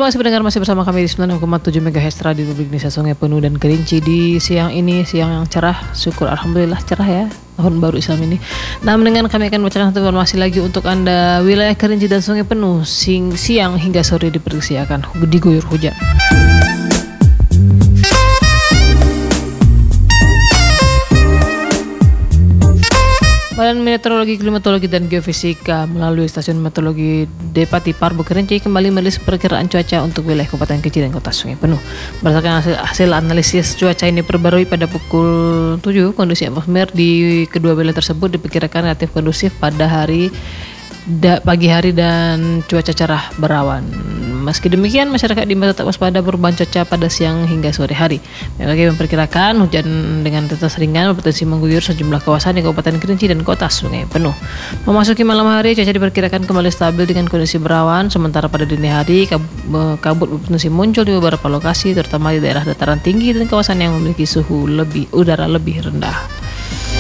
terima kasih pendengar masih bersama kami di 96,7 MHz Radio Republik Indonesia Sungai Penuh dan Kerinci di siang ini, siang yang cerah. Syukur Alhamdulillah cerah ya, tahun baru Islam ini. Nah, mendengar kami akan bacakan satu informasi lagi untuk Anda. Wilayah Kerinci dan Sungai Penuh siang hingga sore diprediksi akan diguyur hujan. Badan Meteorologi, Klimatologi, dan Geofisika melalui Stasiun Meteorologi Depati Parbo Kerinci kembali merilis perkiraan cuaca untuk wilayah Kabupaten Kerinci dan Kota Sungai Penuh. Berdasarkan hasil analisis cuaca ini perbarui pada pukul 7, kondisi atmosfer di kedua wilayah tersebut diperkirakan relatif kondusif pada pagi hari dan cuaca cerah berawan. Meski demikian, masyarakat diimbau tetap waspada perubahan cuaca pada siang hingga sore hari. BMKG memperkirakan hujan dengan intensitas ringan berpotensi mengguyur sejumlah kawasan di Kabupaten Kerinci dan Kota Sungai Penuh. Memasuki malam hari, cuaca diperkirakan kembali stabil dengan kondisi berawan, sementara pada dini hari kabut berpotensi muncul di beberapa lokasi, terutama di daerah dataran tinggi dan kawasan yang memiliki suhu udara lebih rendah.